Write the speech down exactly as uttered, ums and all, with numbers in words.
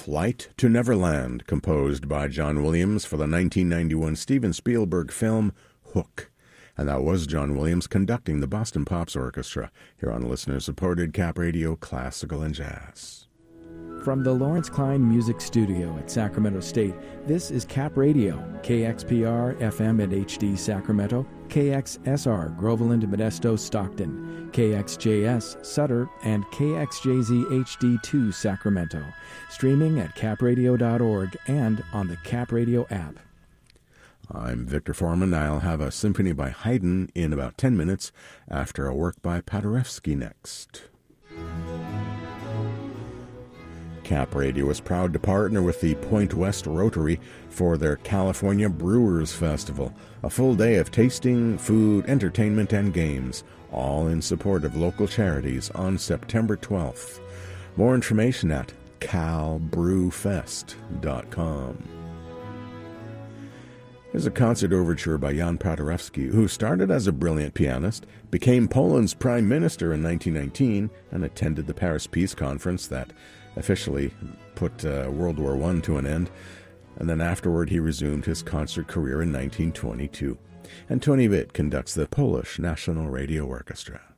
Flight to Neverland, composed by John Williams for the nineteen ninety-one Steven Spielberg film Hook. And that was John Williams conducting the Boston Pops Orchestra here on listener-supported Cap Radio Classical and Jazz. From the Lawrence Klein Music Studio at Sacramento State, this is Cap Radio, K X P R F M at H D Sacramento, K X S R Groveland, Modesto, Stockton, K X J S Sutter, and K X J Z H D two Sacramento. Streaming at cap radio dot org and on the Cap Radio app. I'm Victor Foreman. I'll have a symphony by Haydn in about ten minutes after a work by Paderewski next. Cap Radio is proud to partner with the Point West Rotary for their California Brewers Festival, a full day of tasting, food, entertainment, and games, all in support of local charities on September twelfth. More information at cal brew fest dot com. Here's a concert overture by Jan Paderewski, who started as a brilliant pianist, became Poland's prime minister in nineteen nineteen, and attended the Paris Peace Conference that officially put uh, World War One to an end, and then afterward he resumed his concert career in nineteen twenty-two. And Tony Witt conducts the Polish National Radio Orchestra.